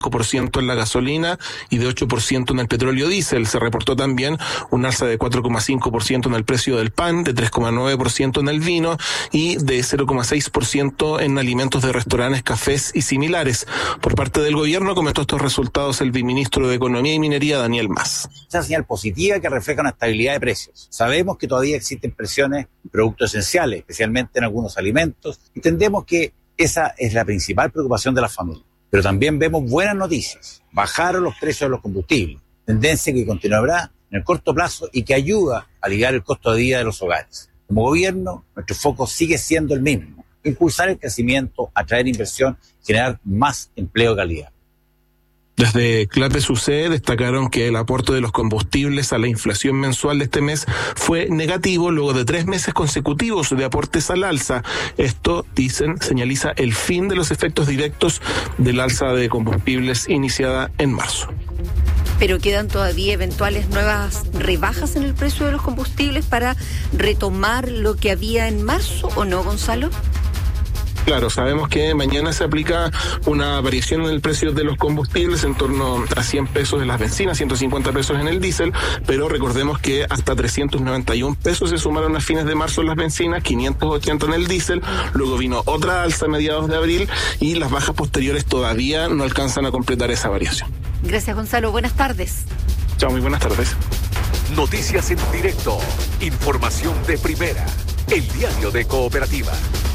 5% en la gasolina y de 8% en el petróleo diésel. Se reportó también un alza de 4,5% en el precio del pan, de 3,9% en el vino y de 0,6% en alimentos de restaurantes, cafés y similares. Por parte del gobierno comentó estos resultados el viceministro de Economía y Minería, Daniel Mas. Esa señal positiva que refleja una estabilidad de precios. Sabemos que todavía existen presiones en productos esenciales, especialmente en algunos alimentos. Entendemos que esa es la principal preocupación de las familias. Pero también vemos buenas noticias. Bajaron los precios de los combustibles, tendencia que continuará en el corto plazo y que ayuda a aliviar el costo de vida de los hogares. Como gobierno, nuestro foco sigue siendo el mismo: impulsar el crecimiento, atraer inversión, generar más empleo de calidad. Desde CLAPES UC destacaron que el aporte de los combustibles a la inflación mensual de este mes fue negativo luego de 3 meses consecutivos de aportes al alza. Esto, dicen, señaliza el fin de los efectos directos del alza de combustibles iniciada en marzo. Pero quedan todavía eventuales nuevas rebajas en el precio de los combustibles para retomar lo que había en marzo, ¿o no, Gonzalo? Claro, sabemos que mañana se aplica una variación en el precio de los combustibles en torno a 100 pesos en las bencinas, 150 pesos en el diésel, pero recordemos que hasta 391 pesos se sumaron a fines de marzo en las bencinas, 580 en el diésel, luego vino otra alza a mediados de abril y las bajas posteriores todavía no alcanzan a completar esa variación. Gracias, Gonzalo. Buenas tardes. Chao, muy buenas tardes. Noticias en directo, información de primera, el diario de Cooperativa.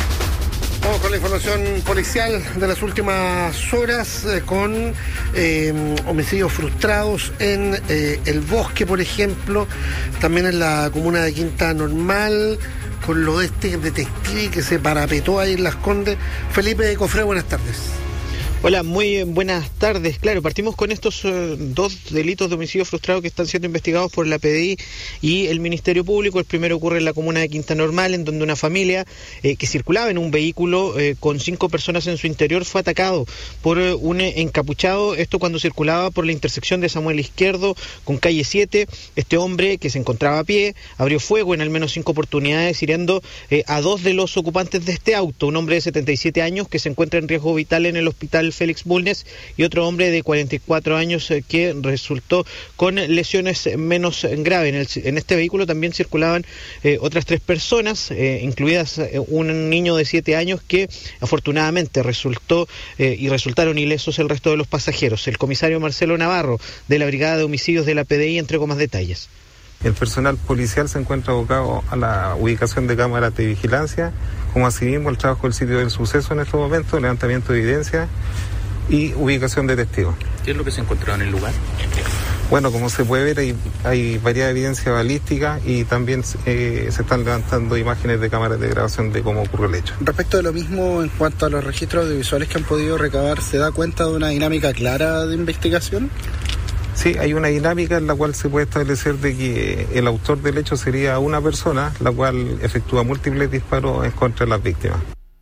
Vamos con la información policial de las últimas horas, con homicidios frustrados en El Bosque, por ejemplo, también en la comuna de Quinta Normal, con lo de este detective que se parapetó ahí en Las Condes. Felipe Cofré, buenas tardes. Hola, muy buenas tardes. Claro, partimos con estos 2 delitos de homicidio frustrado que están siendo investigados por la PDI y el Ministerio Público. El primero ocurre en la comuna de Quinta Normal, en donde una familia que circulaba en un vehículo con 5 personas en su interior fue atacado por un encapuchado. Esto cuando circulaba por la intersección de Samuel Izquierdo con calle 7. Este hombre, que se encontraba a pie, abrió fuego en al menos 5 oportunidades, hiriendo a 2 de los ocupantes de este auto: un hombre de 77 años que se encuentra en riesgo vital en el hospital Félix Bulnes y otro hombre de 44 años que resultó con lesiones menos graves. En este vehículo también circulaban otras 3 personas, incluidas un niño de 7 años que afortunadamente resultaron ilesos el resto de los pasajeros. El comisario Marcelo Navarro, de la Brigada de Homicidios de la PDI, entregó más detalles. El personal policial se encuentra abocado a la ubicación de cámaras de vigilancia, como asimismo el trabajo del sitio del suceso en estos momentos, levantamiento de evidencia y ubicación de testigos. ¿Qué es lo que se encontró en el lugar? Bueno, como se puede ver, hay varias evidencias balísticas y también se están levantando imágenes de cámaras de grabación de cómo ocurrió el hecho. Respecto de lo mismo, en cuanto a los registros audiovisuales que han podido recabar, ¿se da cuenta de una dinámica clara de investigación? Sí, hay una dinámica en la cual se puede establecer de que el autor del hecho sería una persona, la cual efectúa múltiples disparos en contra de las víctimas.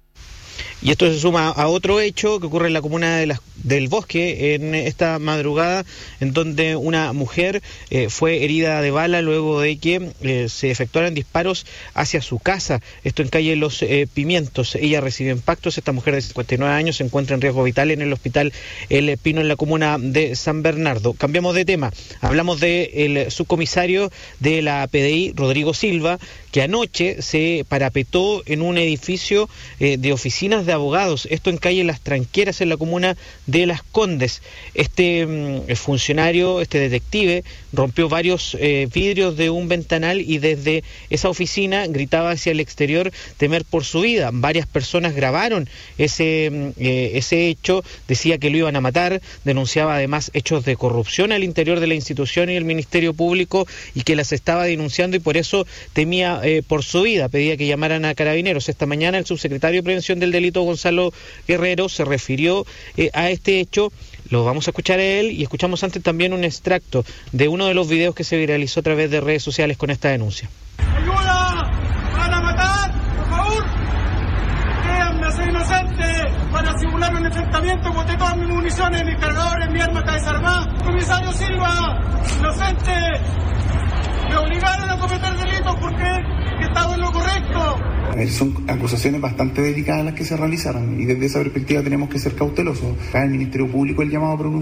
Y esto se suma a otro hecho que ocurre en la comuna del Bosque en esta madrugada, en donde una mujer fue herida de bala luego de que se efectuaran disparos hacia su casa. Esto en calle Los Pimientos. Ella recibió impactos. Esta mujer de 59 años se encuentra en riesgo vital en el hospital El Pino, en la comuna de San Bernardo. Cambiamos de tema. Hablamos del subcomisario de la PDI, Rodrigo Silva, que anoche se parapetó en un edificio de oficinas de abogados, esto en calle Las Tranqueras, en la comuna de Las Condes. Este funcionario, este detective, rompió varios vidrios de un ventanal y desde esa oficina gritaba hacia el exterior temer por su vida. Varias personas grabaron ese hecho, decía que lo iban a matar, denunciaba además hechos de corrupción al interior de la institución y el Ministerio Público y que las estaba denunciando y por eso temía por su vida. Pedía que llamaran a Carabineros. Esta mañana el subsecretario de Prevención del Delito, Gonzalo Guerrero, se refirió a este hecho. Lo vamos a escuchar a él y escuchamos antes también un extracto de uno de los videos que se viralizó a través de redes sociales con esta denuncia. ¡Ayuda! ¡Van a matar! ¡Por favor! ¡Créanme, soy inocente! Para simular un enfrentamiento, boté todas mis municiones, mis cargadores, mi arma está desarmada. ¡Comisario Silva! ¡Inocente! Me obligaron a cometer delitos porque estaba en lo correcto. Son acusaciones bastante delicadas las que se realizaron y desde esa perspectiva tenemos que ser cautelosos. Acá el Ministerio Público el llamado a pronunciar.